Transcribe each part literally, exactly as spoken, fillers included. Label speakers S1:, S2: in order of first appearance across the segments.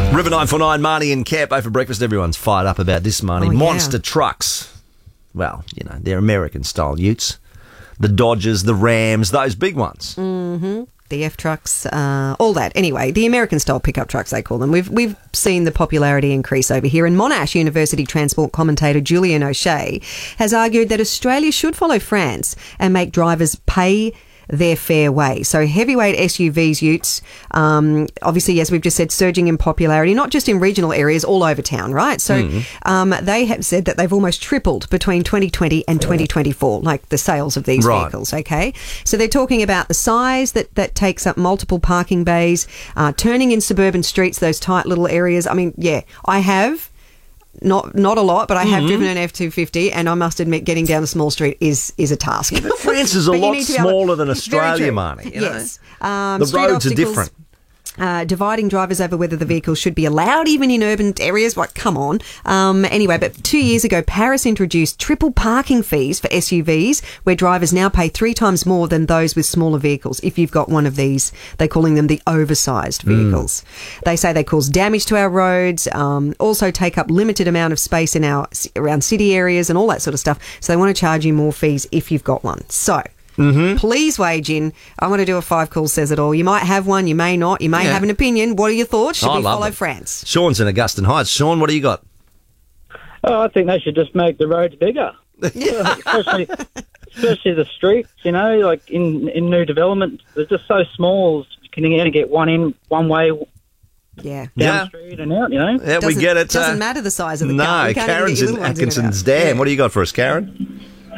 S1: River nine four nine, Marnie and Campo for breakfast. Everyone's fired up about this, Marnie.
S2: Oh, yeah.
S1: Monster trucks. Well, you know, they're American-style utes. The Dodgers, the Rams, those big ones.
S2: Mm-hmm. The F-trucks, uh, all that. Anyway, the American-style pickup trucks, they call them. We've we've seen the popularity increase over here. And Monash University transport commentator Julian O'Shea has argued that Australia should follow France and make drivers pay their fair way. So heavyweight S U Vs, utes, um, obviously, as we've just said, surging in popularity, not just in regional areas, all over town, right? So mm. um, they have said that they've almost tripled between twenty twenty and twenty twenty-four, like the sales of these right. vehicles, okay? So they're talking about the size that, that takes up multiple parking bays, uh, turning in suburban streets, those tight little areas. I mean, yeah, I have... Not not a lot, but I have mm-hmm. driven an F two fifty, and I must admit getting down a small street is is a task.
S1: Yeah, but France is a lot smaller than Australia, Marnie. You know?
S2: Yes. Um,
S1: the roads are different.
S2: Uh, dividing drivers over whether the vehicle should be allowed even in urban areas. Like, come on. Um, anyway, but two years ago, Paris introduced triple parking fees for S U Vs, where drivers now pay three times more than those with smaller vehicles. If you've got one of these, they're calling them the oversized vehicles. Mm. They say they cause damage to our roads, um, also take up limited amount of space in our around city areas and all that sort of stuff. So they want to charge you more fees if you've got one. So... Mm-hmm. Please wage in. I want to do a five call says it all. You might have one, you may not. You may yeah. have an opinion. What are your thoughts? Should
S1: I
S2: we follow
S1: it.
S2: France?
S1: Sean's in Augustin Heights. Sean, what do you got?
S3: Oh, I think they should just make the roads bigger, especially, especially the streets. You know, like in in new development, they're just so small. You can only get one in, one way.
S2: Yeah.
S3: Down
S1: yeah.
S3: the street and out, you know.
S1: Yeah, we get it.
S2: It doesn't
S1: uh,
S2: matter the size of the
S1: no,
S2: car.
S1: No, Karen's in Atkinson's Dam. What do you got for us, Karen?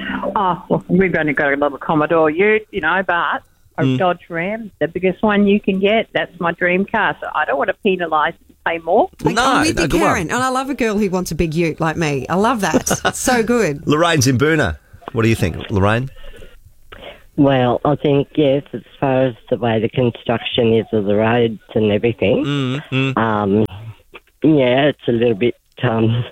S4: Oh, well, we've only got a little Commodore Ute, you know, but a mm. Dodge Ram, the biggest one you can get, that's my dream car. So I don't want to penalise and pay more.
S2: Like,
S1: no,
S2: I'm with
S1: no,
S2: you, Karen. And I love a girl who wants a big ute like me. I love that. It's so good.
S1: Lorraine's in Boona. What do you think, Lorraine?
S5: Well, I think, yes, as far as the way the construction is of the roads and everything,
S1: mm, mm.
S5: Um, yeah, it's a little bit... Um,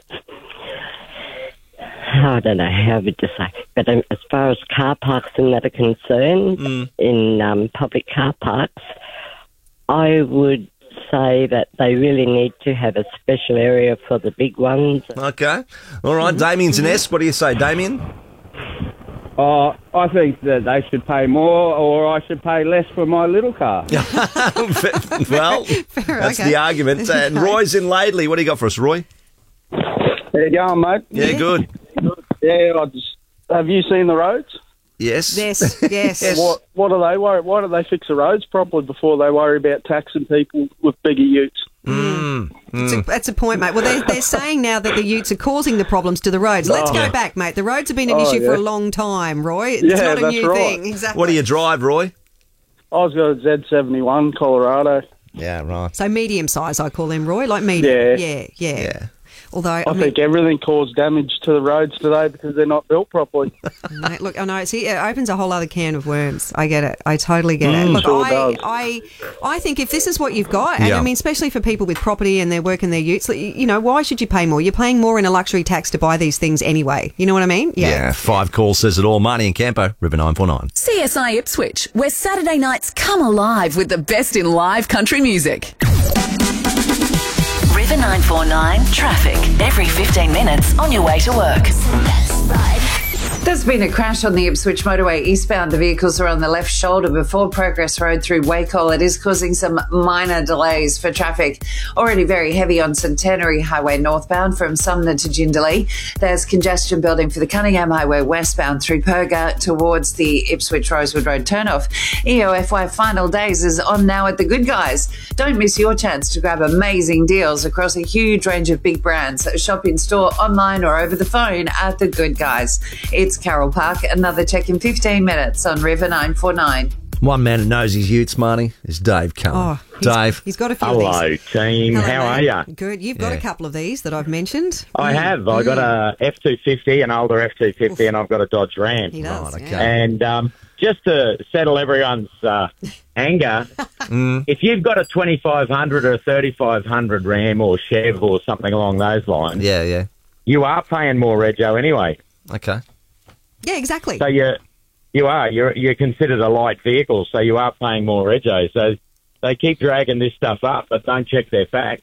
S5: I don't know how would you say, but um, as far as car parks and that are concerned, mm. in um, public car parks, I would say that they really need to have a special area for the big ones.
S1: Okay. All right, mm-hmm. Damien's in S. What do you say, Damien?
S6: Uh, I think that they should pay more or I should pay less for my little car.
S1: Well,
S2: Fair,
S1: that's
S2: okay.
S1: the argument. And Roy's in Laidley. What do you got for us, Roy?
S6: How you going, mate?
S1: Yeah,
S2: Yeah.
S1: good.
S6: Yeah, I just... Have you seen the roads?
S1: Yes.
S2: Yes, yes.
S6: What What do they worry? Why don't they fix the roads properly before they worry about taxing people with bigger utes?
S1: Mm.
S2: That's, a, that's a point, mate. Well, they're, they're saying now that the utes are causing the problems to the roads. Let's
S6: Oh.
S2: go back, mate. The roads have been an
S6: Oh,
S2: issue
S6: yeah.
S2: for a long time, Roy. It's
S6: Yeah,
S2: not a
S6: that's
S2: new
S6: right.
S2: thing. Exactly.
S1: What do you drive, Roy?
S6: I've got a Z seventy-one Colorado.
S1: Yeah, right.
S2: So medium size, I call them, Roy, like medium.
S6: Yeah.
S2: Yeah, yeah.
S1: Yeah.
S2: Although, I,
S6: I
S2: mean,
S6: think everything caused damage to the roads today because they're not built properly.
S2: mate, look, I know, see, it opens a whole other can of worms. I get it. I totally get it.
S6: Mm,
S2: Look,
S6: sure
S2: I,
S6: does.
S2: I, I think if this is what you've got, and
S1: Yeah.
S2: I mean, especially for people with property and they're working their utes, like, you know, why should you pay more? You're paying more in a luxury tax to buy these things anyway. You know what I mean?
S1: Yeah. Five calls says it all. Marnie and Campo, River nine four nine.
S7: C S I Ipswich, where Saturday nights come alive with the best in live country music.
S8: River nine four nine traffic every fifteen minutes on your way to work.
S9: There's been a crash on the Ipswich motorway eastbound. The vehicles are on the left shoulder before Progress Road through Wacol. It is causing some minor delays for traffic. Already very heavy on Centenary Highway northbound from Sumner to Jindalee. There's congestion building for the Cunningham Highway westbound through Perga towards the Ipswich Rosewood Road turnoff. E O F Y Final Days is on now at The Good Guys. Don't miss your chance to grab amazing deals across a huge range of big brands. Shop in store, online or over the phone at The Good Guys. It's Carroll Park. Another check in fifteen minutes on River nine four nine.
S1: One man who knows his utes, Marnie, is Dave Cullen.
S2: Oh, he's,
S1: Dave.
S2: He's got a few
S10: Hello,
S2: of these.
S10: team.
S2: Hello,
S10: How
S2: mate.
S10: are you?
S2: Good. You've got
S1: Yeah.
S2: a couple of these that I've mentioned.
S10: I
S2: Mm.
S10: have. I got a F two fifty, an older F two fifty, and I've got a Dodge Ram.
S2: He does.
S1: Right, okay.
S2: yeah.
S10: And um, just to settle everyone's uh, anger,
S1: Mm.
S10: if you've got a twenty-five hundred or a thirty-five hundred Ram or Chev or something along those lines,
S1: Yeah, yeah.
S10: you are paying more rego anyway.
S1: Okay.
S2: Yeah, exactly.
S10: So you you are you're you're considered a light vehicle, so you are paying more rego. So they keep dragging this stuff up, but don't check their facts.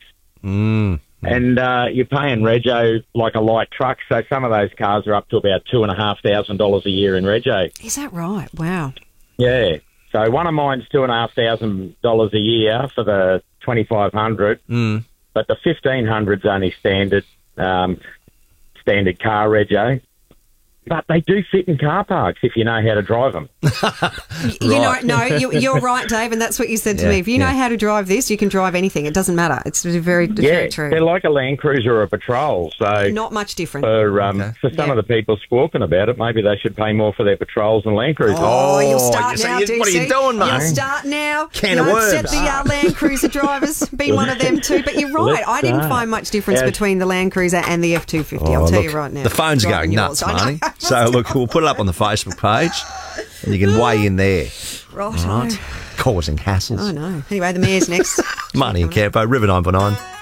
S1: Mm.
S10: And uh, you're paying rego like a light truck, so some of those cars are up to about two and a half thousand dollars a year in rego.
S2: Is that right? Wow.
S10: Yeah. So one of mine's two and a half thousand dollars a year for the twenty-five hundred,
S1: Mm.
S10: but the fifteen hundred's only standard um, standard car rego. But they do fit in car parks if you know how to drive them.
S2: You know, no, you, you're right, Dave, and that's what you said to
S10: Yeah,
S2: me. If you know
S10: yeah.
S2: how to drive this, you can drive anything. It doesn't matter. It's very, it's
S10: yeah,
S2: very true.
S10: they're like a Land Cruiser or a Patrol. So
S2: Not much different.
S10: For um, for some
S2: Yeah.
S10: of the people squawking about it, maybe they should pay more for their Patrols than Land Cruisers.
S2: Oh, you'll start
S10: you
S2: now,
S10: see,
S2: D C.
S10: what are you doing, mate?
S2: You'll start now.
S10: Can
S2: you
S10: of
S2: upset
S10: worms.
S2: the uh, Land Cruiser drivers. Been one of them too. But you're right.
S1: Let's
S2: I didn't
S1: start.
S2: find much difference
S1: Yeah.
S2: between the Land Cruiser and the F two fifty. I'll
S1: Oh,
S2: tell
S1: look,
S2: you right now.
S1: The phone's
S2: Driving
S1: going
S2: yours.
S1: nuts,
S2: I know.
S1: Marnie. So, look, we'll put it up on the Facebook page and you can weigh in there.
S2: Right.
S1: All right. Causing hassles.
S2: Oh, no. Anyway, the mayor's next.
S1: Marnie and Campo, River nine by nine.